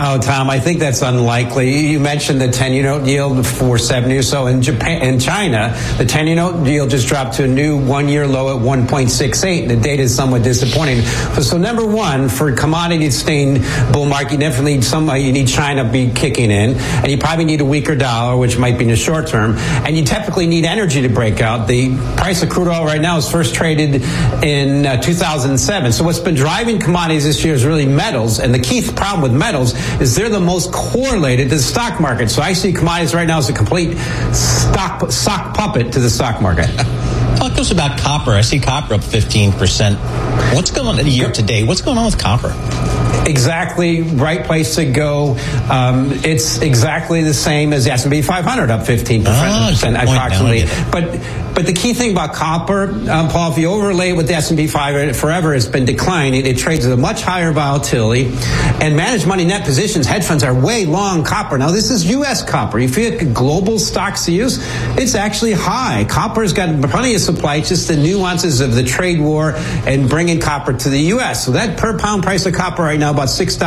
Oh, Tom, I think that's unlikely. You mentioned the 10-year note yield for 70 or so. In Japan, in China, the 10-year note yield just dropped to a new one-year low at 1.68. The data is somewhat disappointing. So number one, for commodities staying bull market, you definitely need you need China be kicking in, and you probably need a weaker dollar, which might be in the short term, and you typically need energy to break out. The price of crude oil right now is first traded in 2007. So what's been driving commodities this year is really metals, and the key problem with metals is they're the most correlated to the stock market. So I see commodities right now as a complete sock puppet to the stock market. Talk to us about copper. I see copper up 15%. What's going on year to date? What's going on with copper? Exactly right place to go. It's exactly the same as the S&P 500, up 15% approximately. But the key thing about copper, Paul, if you overlay it with the S&P 500 forever, it's been declining. It trades at a much higher volatility, and managed money net positions, hedge funds are way long copper. Now, this is U.S. copper. If you look at global stocks to use, it's actually high. Copper's got plenty of supply. It's just the nuances of the trade war and bringing copper to the U.S. So that per pound price of copper right now, about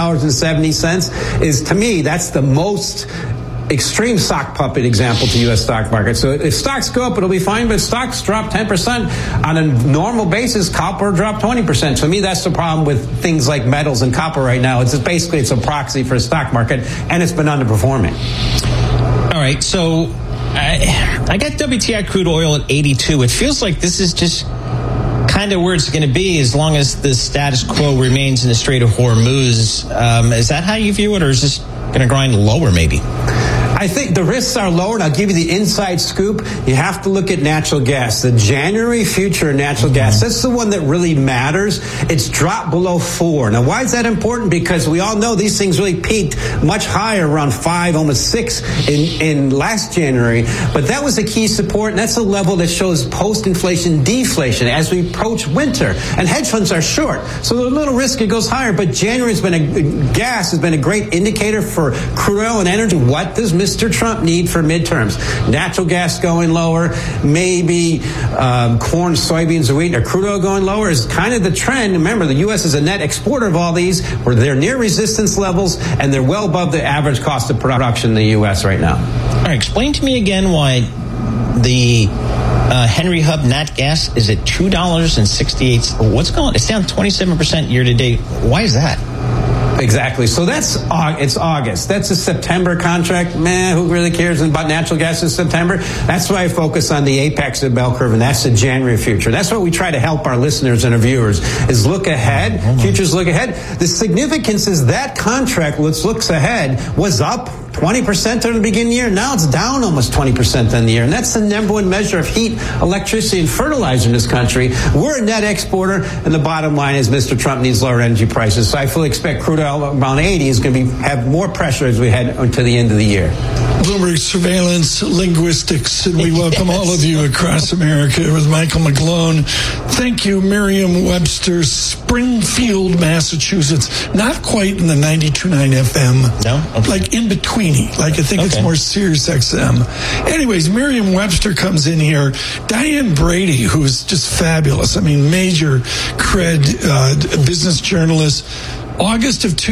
$6.70, is, to me, that's the most extreme sock puppet example to U.S. stock market. So if stocks go up, it'll be fine, but if stocks drop 10%, on a normal basis, copper dropped 20%. To me, that's the problem with things like metals and copper right now. It's a proxy for the stock market, and it's been underperforming. All right, so I got WTI crude oil at 82. It feels like this is just kind of where it's going to be as long as the status quo remains in the Strait of Hormuz. Is that how you view it, or is this going to grind lower maybe? I think the risks are lower, and I'll give you the inside scoop. You have to look at natural gas. The January future natural gas, that's the one that really matters. It's dropped below 4. Now, why is that important? Because we all know these things really peaked much higher, around 5, almost 6 in last January. But that was a key support, and that's a level that shows post-inflation deflation as we approach winter. And hedge funds are short, so there's a little risk it goes higher. But January gas has been a great indicator for crude oil and energy. What does Mr. Trump need for midterms? Natural gas going lower, maybe corn, soybeans, or wheat, or crude oil going lower is kind of the trend. Remember, the U.S. is a net exporter of all these, where they're near resistance levels, and they're well above the average cost of production in the U.S. right now. All right, explain to me again why the Henry Hub nat gas is at $2.68. What's going on? It's down 27% year to date. Why is that? Exactly. So it's August. That's a September contract. Man, who really cares about natural gas in September? That's why I focus on the apex of the bell curve, and that's the January future. That's what we try to help our listeners and our viewers, is look ahead. Futures look ahead. The significance is that contract, which looks ahead, was up 20% in the beginning of the year. Now it's down almost 20% in the year. And that's the number one measure of heat, electricity, and fertilizer in this country. We're a net exporter, and the bottom line is Mr. Trump needs lower energy prices. So I fully expect crude oil around 80 is going to have more pressure as we head to the end of the year. Bloomberg Surveillance Linguistics, and we welcome all of you across America with Michael McGlone. Thank you, Merriam-Webster, Springfield, Massachusetts. Not quite in the 92.9 FM. No? Okay. Like in betweeny. Like I think it's more Sirius XM. Anyways, Merriam-Webster comes in here. Diane Brady, who is just fabulous. I mean, major cred business journalist. August of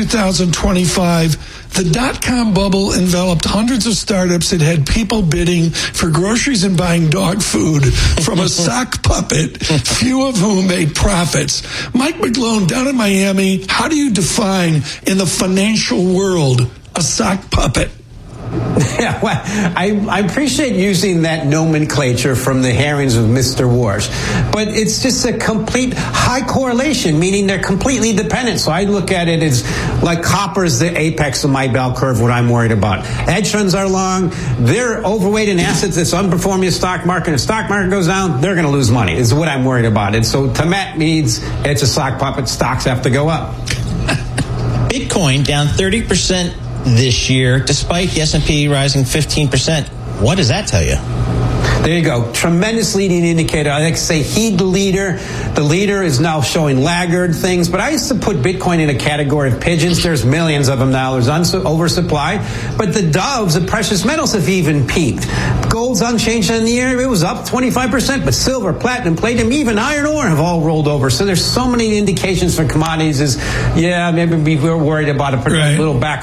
2025, the dot-com bubble enveloped hundreds of startups that had people bidding for groceries and buying dog food from a sock puppet, few of whom made profits. Mike McGlone, down in Miami, how do you define in the financial world a sock puppet? Yeah, well, I appreciate using that nomenclature from the hearings of Mr. Warsh, but it's just a complete high correlation, meaning they're completely dependent. So I look at it as like copper is the apex of my bell curve, what I'm worried about. Hedge funds are long. They're overweight in assets that's underperforming the stock market. If the stock market goes down, they're going to lose money, is what I'm worried about. And so to Matt means it's a sock puppet. Stocks have to go up. Bitcoin down 30% this year, despite the S&P rising 15%. What does that tell you? There you go. Tremendous leading indicator. I like to say heed the leader. The leader is now showing laggard things, but I used to put Bitcoin in a category of pigeons. There's millions of them now. There's oversupply. But the doves, the precious metals, have even peaked. Gold's unchanged in the year. It was up 25%, but silver, platinum, palladium, even iron ore have all rolled over. So there's so many indications for commodities maybe we're worried about a little back